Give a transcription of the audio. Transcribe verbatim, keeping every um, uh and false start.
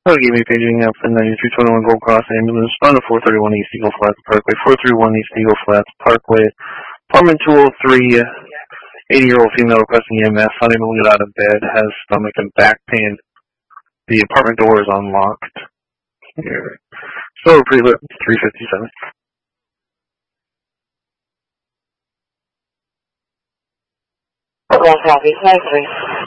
Hello, give me paging up in ninety-three twenty-one Gold Cross ambulance, on to four thirty-one East Eagle Flats Parkway, four thirty-one East Eagle Flats Parkway, apartment two oh three, eighty-year-old female requesting E M S, unable to get out of bed, has stomach and back pain. The apartment door is unlocked. Here. Still pre-lit, three fifty-seven. One copy, five three.